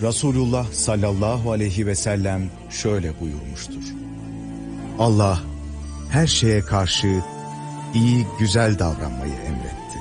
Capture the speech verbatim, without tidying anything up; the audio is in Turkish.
Resulullah sallallahu aleyhi ve sellem şöyle buyurmuştur: Allah her şeye karşı iyi, güzel davranmayı emretti.